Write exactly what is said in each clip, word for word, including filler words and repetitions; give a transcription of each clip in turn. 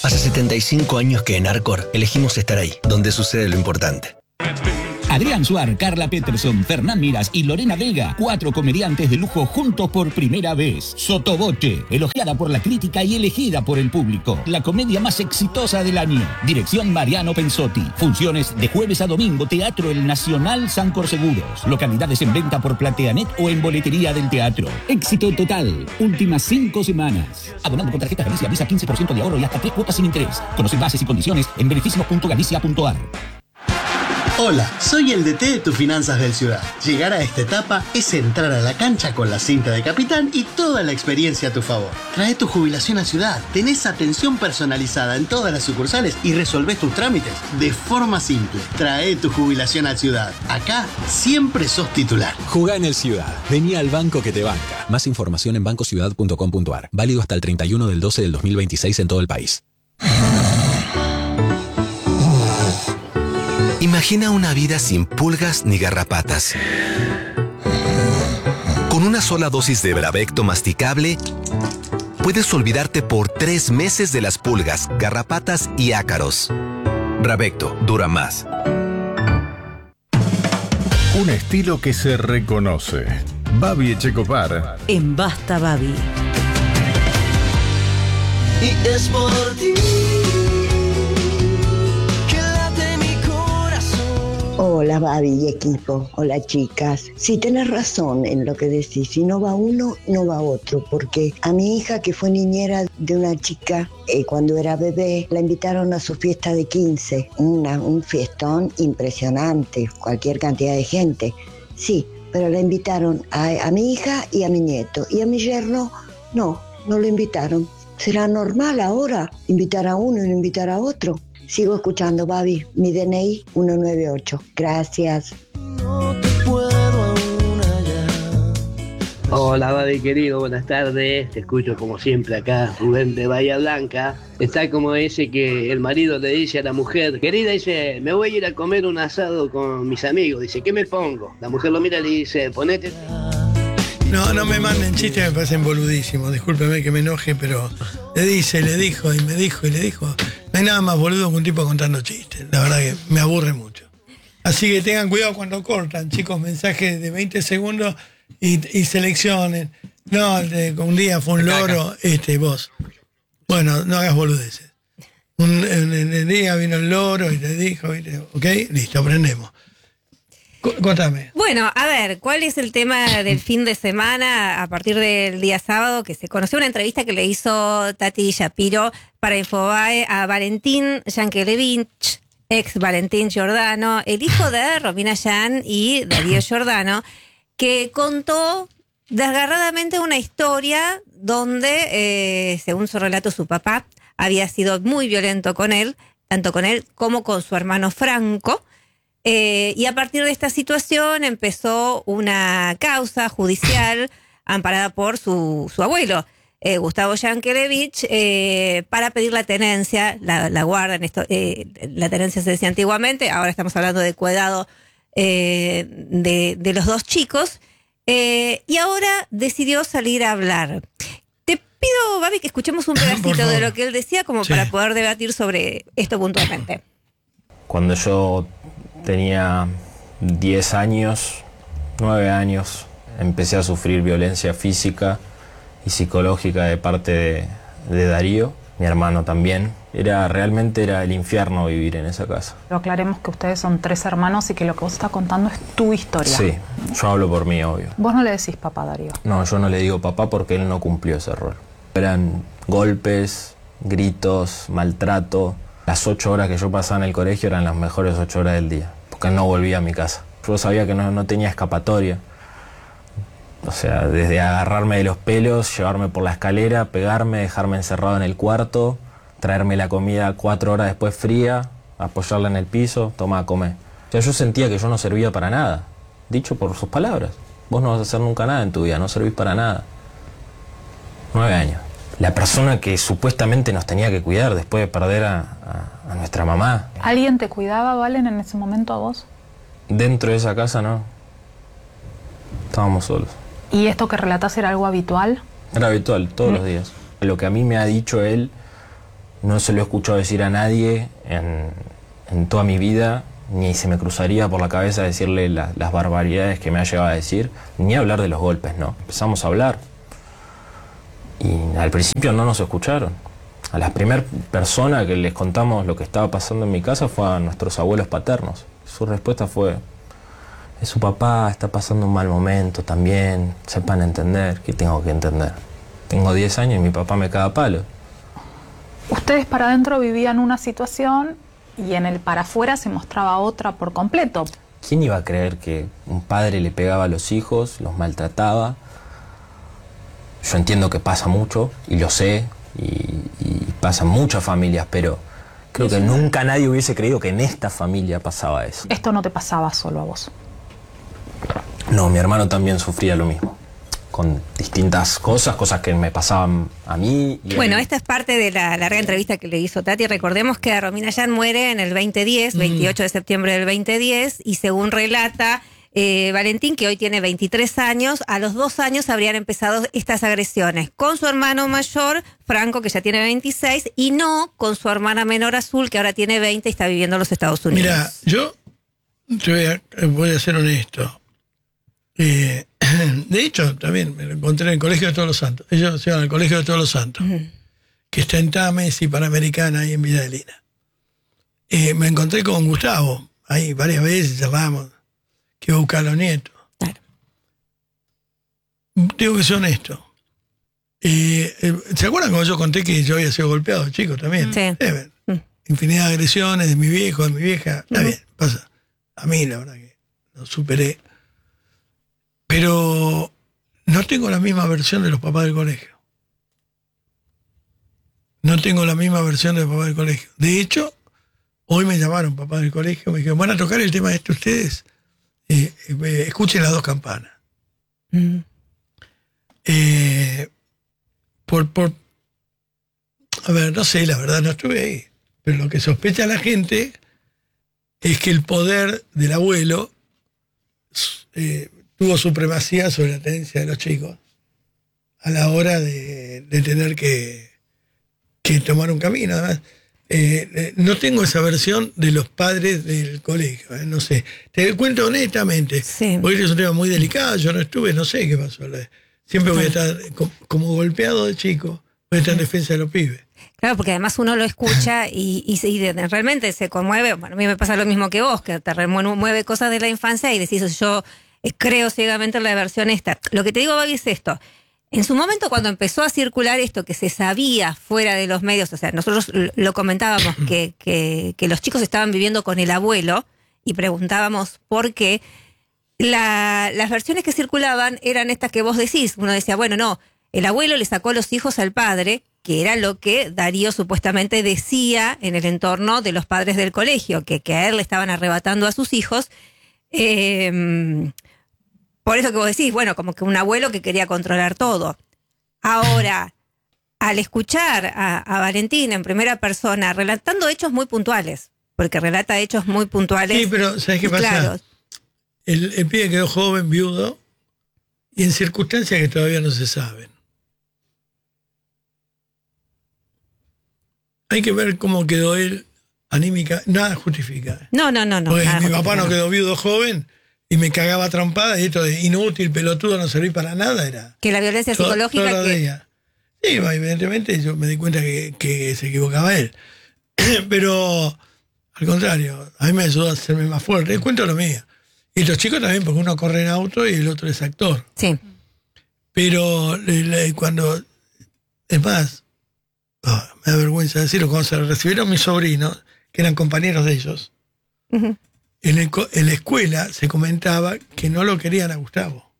Hace setenta y cinco años que en Arcor elegimos estar ahí, donde sucede lo importante. Adrián Suar, Carla Peterson, Fernán Miras y Lorena Vega, cuatro comediantes de lujo juntos por primera vez. Sotoboche, elogiada por la crítica y elegida por el público. La comedia más exitosa del año. Dirección Mariano Pensotti. Funciones de jueves a domingo, Teatro El Nacional Sancor Seguros. Localidades en venta por Plateanet o en boletería del teatro. Éxito total. Últimas cinco semanas. Abonando con tarjeta Galicia Visa quince por ciento de ahorro y hasta tres cuotas sin interés. Conoce bases y condiciones en beneficios punto galicia punto a r. Hola, soy el D T de tus finanzas del Ciudad. Llegar a esta etapa es entrar a la cancha con la cinta de capitán y toda la experiencia a tu favor. Trae tu jubilación a Ciudad, tenés atención personalizada en todas las sucursales y resolvés tus trámites de forma simple. Trae tu jubilación a Ciudad. Acá siempre sos titular. Jugá en el Ciudad. Vení al banco que te banca. Más información en banco ciudad punto com punto a r. Válido hasta el treinta y uno del doce del dos mil veintiséis en todo el país. Imagina una vida sin pulgas ni garrapatas. Con una sola dosis de Bravecto masticable, puedes olvidarte por tres meses de las pulgas, garrapatas y ácaros. Bravecto dura más. Un estilo que se reconoce. Babi Echecopar. En Basta Babi. Y es por ti. Hola Babi y equipo, hola chicas. Sí, tenés razón en lo que decís, si no va uno, no va otro, porque a mi hija que fue niñera de una chica, eh, cuando era bebé, la invitaron a su fiesta de quince, una, un fiestón impresionante, cualquier cantidad de gente, sí, pero la invitaron a, a mi hija y a mi nieto, y a mi yerno, no, no lo invitaron. ¿Será normal ahora invitar a uno y no invitar a otro? Sigo escuchando, Babi. Mi D N I uno nueve ocho. Gracias. No te puedo aún hallar. Hola, Babi querido, buenas tardes. Te escucho como siempre acá, Rubén de Bahía Blanca. Está como ese que el marido le dice a la mujer, querida, dice, me voy a ir a comer un asado con mis amigos. Dice, ¿qué me pongo? La mujer lo mira y le dice, ponete... No, no me manden chistes, me parecen boludísimos. Discúlpeme que me enoje, pero le dice, le dijo y me dijo y le dijo. No hay nada más boludo que un tipo contando chistes. La verdad que me aburre mucho. Así que tengan cuidado cuando cortan, chicos, mensajes de veinte segundos y, y seleccionen. No, de, un día fue un loro, este, vos. Bueno, no hagas boludeces. Un, en, en el día vino el loro y te dijo, ¿viste? ¿Ok? Listo, aprendemos. Cuéntame. Bueno, a ver, ¿cuál es el tema del fin de semana a partir del día sábado? Que se conoció una entrevista que le hizo Tati Shapiro para Infobae a Valentín Yankelevich, ex Valentín Giordano, el hijo de Romina Yan y Darío Giordano, que contó desgarradamente una historia donde, eh, según su relato, su papá había sido muy violento con él, tanto con él como con su hermano Franco. Eh, y a partir de esta situación empezó una causa judicial amparada por su, su abuelo, eh, Gustavo Yankelevich, eh, para pedir la tenencia, la, la guarda, en esto, eh, la tenencia se decía antiguamente, ahora estamos hablando de cuidado eh, de, de los dos chicos, eh, y ahora decidió salir a hablar. Te pido, Babi, que escuchemos un pedacito de lo que él decía como sí. para poder debatir sobre esto puntualmente. Cuando yo tenía diez años, nueve años, empecé a sufrir violencia física y psicológica de parte de, de Darío, mi hermano también. Era, realmente era el infierno vivir en esa casa. Pero aclaremos que ustedes son tres hermanos y que lo que vos estás contando es tu historia. Sí, yo hablo por mí, obvio. Vos no le decís papá, Darío. No, yo no le digo papá porque él no cumplió ese rol. Eran golpes, gritos, maltrato. Las ocho horas que yo pasaba en el colegio eran las mejores ocho horas del día, porque no volvía a mi casa. Yo sabía que no, no tenía escapatoria. O sea, desde agarrarme de los pelos, llevarme por la escalera, pegarme, dejarme encerrado en el cuarto, traerme la comida cuatro horas después fría, apoyarla en el piso, toma a comer. O sea, yo sentía que yo no servía para nada, dicho por sus palabras. Vos no vas a hacer nunca nada en tu vida, no servís para nada. Nueve años. La persona que supuestamente nos tenía que cuidar después de perder a, a, a nuestra mamá. ¿Alguien te cuidaba, Valen, en ese momento a vos? Dentro de esa casa no. Estábamos solos. ¿Y esto que relatás era algo habitual? Era habitual, todos mm. los días. Lo que a mí me ha dicho él no se lo he escuchado decir a nadie en, en toda mi vida, ni se me cruzaría por la cabeza decirle la, las barbaridades que me ha llegado a decir, ni hablar de los golpes, no. Empezamos a hablar y al principio no nos escucharon. A la primera persona que les contamos lo que estaba pasando en mi casa fue a nuestros abuelos paternos. Su respuesta fue: es su papá, está pasando un mal momento también, sepan entender. ¿Qué tengo que entender? Tengo diez años y mi papá me caga a palo. Ustedes para adentro vivían una situación y en el para afuera se mostraba otra por completo. ¿Quién iba a creer que un padre le pegaba a los hijos, los maltrataba? Yo entiendo que pasa mucho y lo sé, y, y pasa en muchas familias, pero creo que nunca nadie hubiese creído que en esta familia pasaba eso. Esto no te pasaba solo a vos. No, mi hermano también sufría lo mismo, con distintas cosas, cosas que me pasaban a mí. Y bueno, él. esta es parte de la larga entrevista que le hizo Tati. Recordemos que Romina Yan muere en el veinte diez, mm. veintiocho de septiembre del veinte diez, y según relata eh, Valentín, que hoy tiene veintitrés años, a los dos años habrían empezado estas agresiones con su hermano mayor, Franco, que ya tiene veintiséis, y no con su hermana menor, Azul, que ahora tiene veinte y está viviendo en los Estados Unidos. Mira, yo te voy a, voy a ser honesto. Eh, de hecho, también me lo encontré en el Colegio de Todos los Santos. Ellos se van al Colegio de Todos los Santos, uh-huh. que está en Tames y Panamericana, ahí en Villa Adelina. Eh, me encontré con Gustavo, ahí varias veces charlamos, que iba a buscar a los nietos. Claro. Tengo que ser honesto. Eh, eh, ¿Se acuerdan cuando yo conté que yo había sido golpeado, chico, también? Sí. Eh, uh-huh. Infinidad de agresiones de mi viejo, de mi vieja. Está uh-huh. bien, pasa. A mí, la verdad que lo superé. Pero no tengo la misma versión de los papás del colegio. No tengo la misma versión de los papás del colegio. De hecho, hoy me llamaron papás del colegio, me dijeron: van a tocar el tema este ustedes, eh, eh, escuchen las dos campanas. Mm. Eh, por, por, a ver, no sé, la verdad no estuve ahí, pero lo que sospecha la gente es que el poder del abuelo eh, tuvo supremacía sobre la tenencia de los chicos a la hora de, de tener que, que tomar un camino. Además, eh, eh, no tengo esa versión de los padres del colegio, eh, no sé. Te cuento honestamente, sí. Porque es un tema muy delicado, yo no estuve, no sé qué pasó. Siempre voy a estar como, como golpeado de chico, voy a estar en defensa de los pibes. Claro, porque además uno lo escucha y, y, y de, realmente se conmueve. Bueno, a mí me pasa lo mismo que vos, que te remueve cosas de la infancia y decís: yo creo ciegamente en la versión esta. Lo que te digo, Babi, es esto. En su momento, cuando empezó a circular esto que se sabía fuera de los medios, o sea, nosotros lo comentábamos, que, que, que los chicos estaban viviendo con el abuelo y preguntábamos por qué, la, las versiones que circulaban eran estas que vos decís. Uno decía: bueno, no, el abuelo le sacó los hijos al padre, que era lo que Darío supuestamente decía en el entorno de los padres del colegio, que, que a él le estaban arrebatando a sus hijos. Eh, Por eso que vos decís, bueno, como que un abuelo que quería controlar todo. Ahora, al escuchar a, a Valentín en primera persona, relatando hechos muy puntuales, porque relata hechos muy puntuales. Sí, pero ¿sabes qué pasa? Claro. El, el pibe quedó joven, viudo, y en circunstancias que todavía no se saben. Hay que ver cómo quedó él anímica. Nada justifica. No, no, no. no Porque mi justifica. papá no quedó viudo joven y me cagaba trompada, y esto de inútil, pelotudo, no serví para nada era. Que la violencia todo, psicológica... Toda que... ella. Sí, evidentemente yo me di cuenta que, que se equivocaba él. Pero, al contrario, a mí me ayudó a hacerme más fuerte. Les cuento lo mío. Y los chicos también, porque uno corre en auto y el otro es actor. Sí. Pero le, le, cuando... Es más, oh, me da vergüenza decirlo, cuando se recibieron mis sobrinos, que eran compañeros de ellos, uh-huh. En, el, en la escuela se comentaba que no lo querían a Gustavo,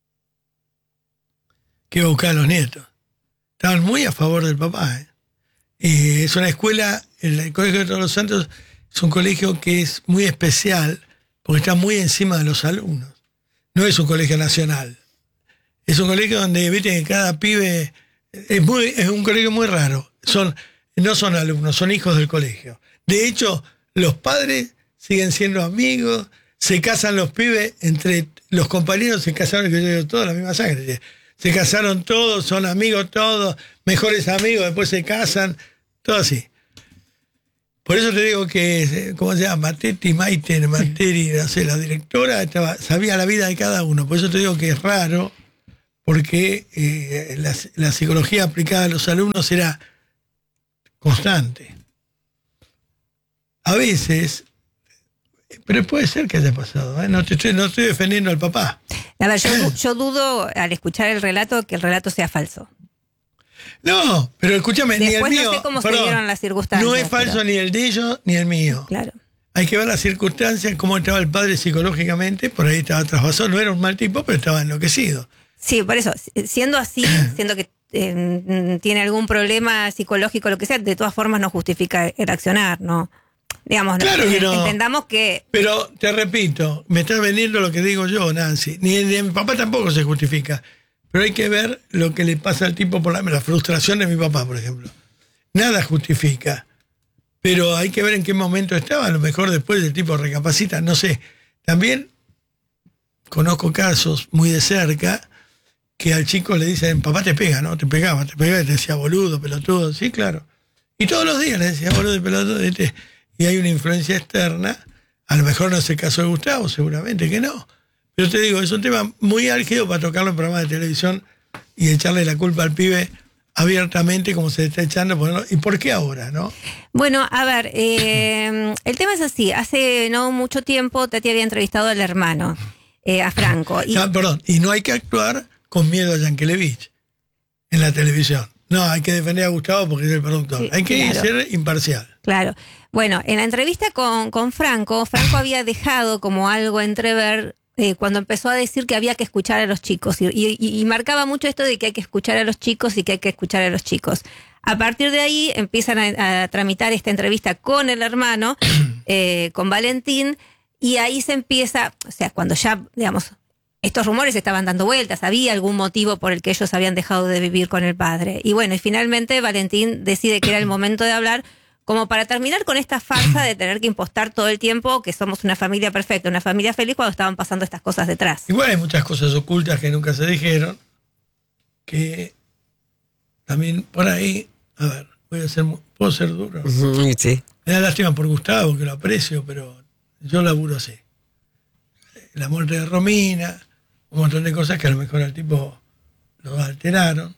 que iba a buscar a los nietos. Estaban muy a favor del papá. ¿eh? Y es una escuela, el Colegio de Todos los Santos es un colegio que es muy especial porque está muy encima de los alumnos. No es un colegio nacional. Es un colegio donde, viste, que cada pibe es, muy, es un colegio muy raro. Son, no son alumnos, son hijos del colegio. De hecho, los padres siguen siendo amigos, se casan los pibes, entre los compañeros se casaron, que yo digo, toda la misma sangre. Se casaron todos, son amigos todos, mejores amigos, después se casan, todo así. Por eso te digo que, ¿cómo se llama? Teti, Maite, Materi, no sé, la directora estaba, sabía la vida de cada uno. Por eso te digo que es raro, porque eh, la, la psicología aplicada a los alumnos era constante. A veces, pero puede ser que haya pasado, ¿eh? No, te estoy, no estoy defendiendo al papá. A ver, yo, yo dudo al escuchar el relato que el relato sea falso. No, pero escúchame, Después ni el mío. No sé cómo perdón, se dieron las circunstancias. No es falso pero... ni el de ellos ni el mío. Claro. Hay que ver las circunstancias, cómo estaba el padre psicológicamente, por ahí estaba trasvasado, no era un mal tipo, pero estaba enloquecido. Sí, por eso, siendo así, siendo que eh, tiene algún problema psicológico, lo que sea, de todas formas no justifica el accionar, ¿no? Digamos, Claro no, que no. entendamos que... Pero te repito, me estás vendiendo lo que digo yo, Nancy. Ni, ni a mi papá tampoco se justifica. Pero hay que ver lo que le pasa al tipo por la, la frustración de mi papá, por ejemplo. Nada justifica. Pero hay que ver en qué momento estaba. A lo mejor después el tipo recapacita, no sé. También conozco casos muy de cerca que al chico le dicen, papá te pega, ¿no? Te pegaba, te pegaba y te decía boludo, pelotudo. Sí, claro. Y todos los días le decía boludo y pelotudo. Y hay una influencia externa. A lo mejor no es el caso de Gustavo, seguramente que no. Pero te digo, es un tema muy álgido para tocarlo en programas de televisión y echarle la culpa al pibe abiertamente como se le está echando. ¿Y por qué ahora, no? Bueno, a ver, eh, el tema es así. Hace no mucho tiempo Tati había entrevistado al hermano, eh, a Franco. Y... No, perdón, y no hay que actuar con miedo a Yankelevich en la televisión. No, hay que defender a Gustavo porque es el productor. Sí, hay que claro. ser imparcial. Claro. Bueno, en la entrevista con, con Franco, Franco había dejado como algo entrever eh, cuando empezó a decir que había que escuchar a los chicos. Y, y, y marcaba mucho esto de que hay que escuchar a los chicos y que hay que escuchar a los chicos. A partir de ahí empiezan a, a tramitar esta entrevista con el hermano, eh, con Valentín, y ahí se empieza, o sea, cuando ya, digamos, estos rumores estaban dando vueltas, había algún motivo por el que ellos habían dejado de vivir con el padre. Y bueno, y finalmente Valentín decide que era el momento de hablar, como para terminar con esta farsa de tener que impostar todo el tiempo que somos una familia perfecta, una familia feliz cuando estaban pasando estas cosas detrás. Igual hay muchas cosas ocultas que nunca se dijeron, que también por ahí, a ver, voy a ser, puedo ser duro. Sí. Me da lástima por Gustavo, que lo aprecio, pero yo laburo así. La muerte de Romina, un montón de cosas que a lo mejor al tipo lo alteraron,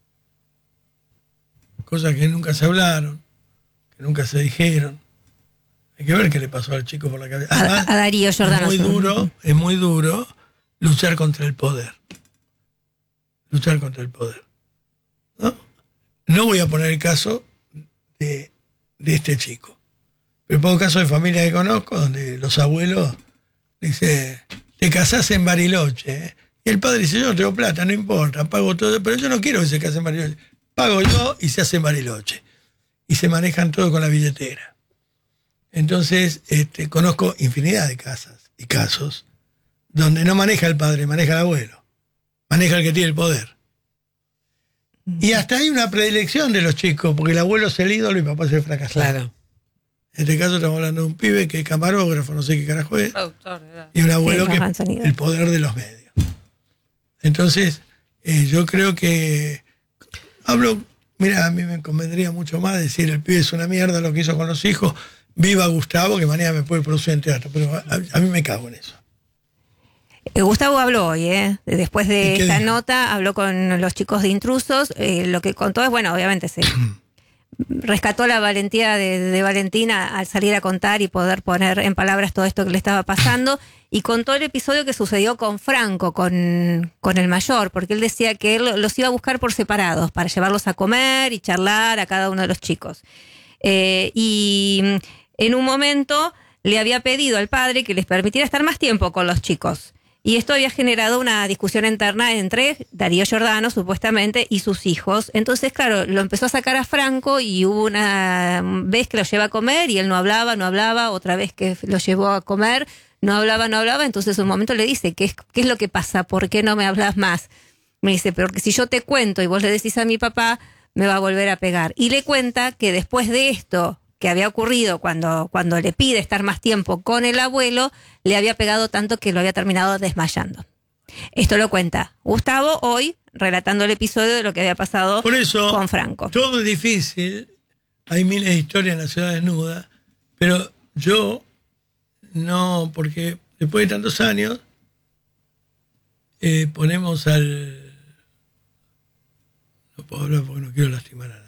cosas que nunca se hablaron, que nunca se dijeron. Hay que ver qué le pasó al chico por la cabeza. Además, a, a Darío Giordano. Es muy duro, es muy duro luchar contra el poder. Luchar contra el poder. ¿No? No voy a poner el caso de, de este chico. Pero pongo caso de familia que conozco, donde los abuelos dicen, te casás en Bariloche. ¿eh? Y el padre dice, yo no tengo plata, no importa, pago todo, pero yo no quiero que se case en Bariloche. Pago yo y se hace en Bariloche. Y se manejan todo con la billetera. Entonces, este, conozco infinidad de casas y casos donde no maneja el padre, maneja el abuelo. Maneja el que tiene el poder. Y hasta hay una predilección de los chicos, porque el abuelo es el ídolo y papá es el fracasado. Claro. En este caso estamos hablando de un pibe que es camarógrafo, no sé qué carajo es, y un abuelo sí, que es el poder de los medios. Entonces, eh, yo creo que hablo, mira, a mí me convendría mucho más decir el pibe es una mierda lo que hizo con los hijos, viva Gustavo, que mañana me puede producir en teatro, pero a, a mí me cago en eso. Eh, Gustavo habló hoy, ¿eh? Después de esta dijo? nota, habló con los chicos de Intrusos, eh, lo que contó es, bueno, obviamente se rescató la valentía de, de Valentina al salir a contar y poder poner en palabras todo esto que le estaba pasando, y contó el episodio que sucedió con Franco, con, con el mayor, porque él decía que él los iba a buscar por separados para llevarlos a comer y charlar a cada uno de los chicos. Eh, y en un momento le había pedido al padre que les permitiera estar más tiempo con los chicos. Y esto había generado una discusión interna entre Darío Giordano, supuestamente, y sus hijos. Entonces, claro, lo empezó a sacar a Franco y hubo una vez que lo lleva a comer y él no hablaba, no hablaba, otra vez que lo llevó a comer, no hablaba, no hablaba. Entonces, un momento le dice, ¿qué es, qué es lo que pasa? ¿Por qué no me hablas más? Me dice, pero que si yo te cuento y vos le decís a mi papá, me va a volver a pegar. Y le cuenta que después de esto que había ocurrido cuando, cuando le pide estar más tiempo con el abuelo, le había pegado tanto que lo había terminado desmayando. Esto lo cuenta Gustavo hoy, relatando el episodio de lo que había pasado Por eso, con Franco. Todo es difícil, hay miles de historias en la ciudad desnuda, pero yo no, porque después de tantos años eh, ponemos al... No puedo hablar porque no quiero lastimar a nadie.